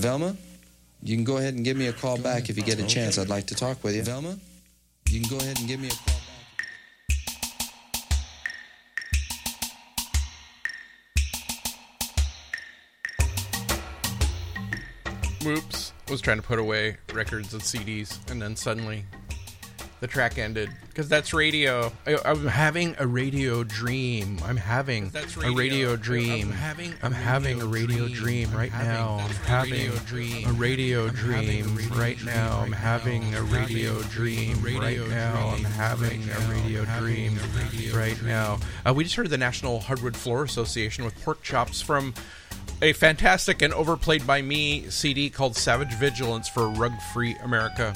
Velma, you can go ahead and give me a call back if you get a chance. I'd like to talk with you. Velma, you can go ahead and give me a call back. Whoops. Was trying to put away records and CDs, and then suddenly the track ended. Because that's radio. I'm having a radio dream. I'm having a radio dream. I'm having a radio dream right now. I'm having a radio dream right now. I'm having a radio dream right now. I'm having a radio dream right now. We just heard the National Hardwood Floor Association with Pork Chops from a fantastic and overplayed by me CD called Savage Vigilance for Rug-Free America.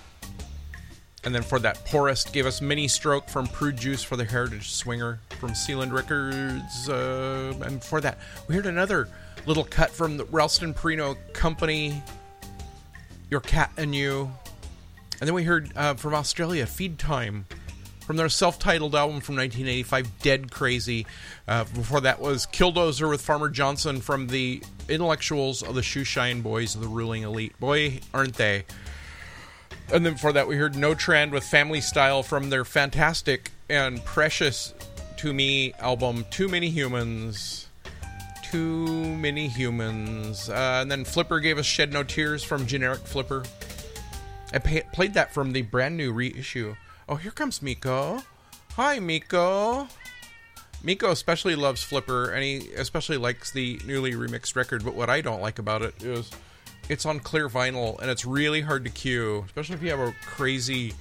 And then for that, Porist gave us Mini Stroke from Prude Juice for the Heritage Swinger from Sealand Records. And before that, we heard another little cut from the Ralston Perino Company, Your Cat and You. And then we heard from Australia, Feed Time, from their self-titled album from 1985, Dead Crazy. Before that was Killdozer with Farmer Johnson from the Intellectuals of the Shoeshine Boys of the Ruling Elite. Boy, aren't they. And then before that, we heard No Trend with Family Style from their fantastic and precious to me album, Too Many Humans. Too Many Humans. And then Flipper gave us Shed No Tears from Generic Flipper. I played that from the brand new reissue. Oh, here comes Miko. Hi, Miko. Miko especially loves Flipper, and he especially likes the newly remixed record, but what I don't like about it is it's on clear vinyl, and it's really hard to cue, especially if you have a crazy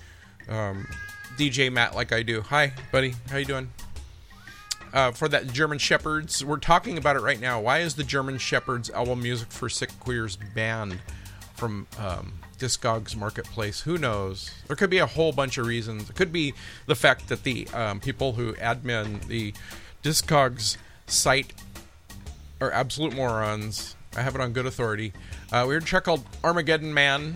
DJ Matt like I do. Hi, buddy. How you doing? For that German Shepherds, we're talking about it right now. Why is the German Shepherds album Music for Sick Queers banned from Discogs Marketplace? Who knows? There could be a whole bunch of reasons. It could be the fact that the people who admin the Discogs site are absolute morons. I have it on good authority. We heard a track called Armageddon Man.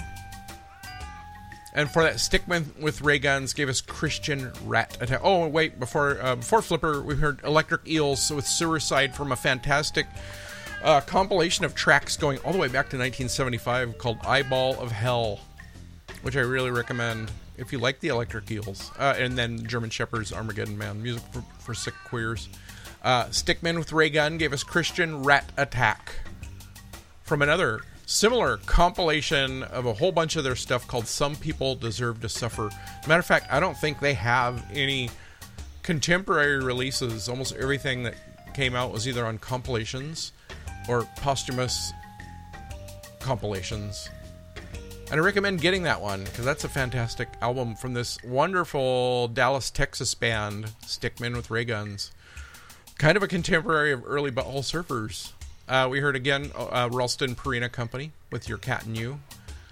And for that, Stickman with Ray Guns gave us Christian Rat Attack. Oh, wait, before Flipper, we heard Electric Eels with Suicide from a fantastic compilation of tracks going all the way back to 1975 called Eyeball of Hell, which I really recommend if you like the Electric Eels. And then German Shepherd's Armageddon Man, music for sick queers. Stickman with Ray Gun gave us Christian Rat Attack from another similar compilation of a whole bunch of their stuff called Some People Deserve to Suffer. Matter of fact, I don't think they have any contemporary releases. Almost everything that came out was either on compilations or posthumous compilations. And I recommend getting that one, because that's a fantastic album from this wonderful Dallas, Texas band, Stickman with Ray Guns. Kind of a contemporary of early Butthole Surfers. We heard again Ralston Perino Company with Your Cat and You.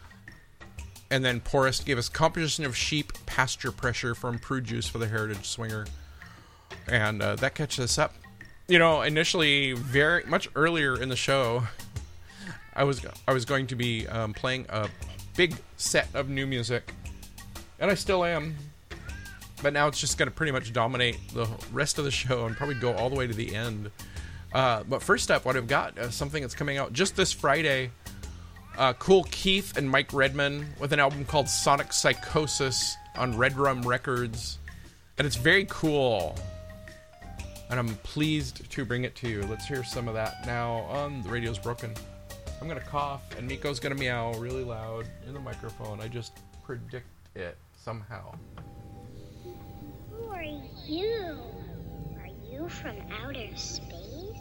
And then Porist gave us Composition of Sheep, Pasture Pressure from Prude Juice for the Heritage Swinger. And that catches us up. You know, initially, very much earlier in the show, I was going to be playing a big set of new music, and I still am. But now it's just going to pretty much dominate the rest of the show and probably go all the way to the end. But first up, what I've got is something that's coming out just this Friday. Cool Keith and Mike Redman with an album called Sonic Psychosis on Red Rum Records, and it's very cool. And I'm pleased to bring it to you. Let's hear some of that now on The Radio's Broken. I'm going to cough, and Miko's going to meow really loud in the microphone. I just predict it somehow. Who are you? Are you from outer space?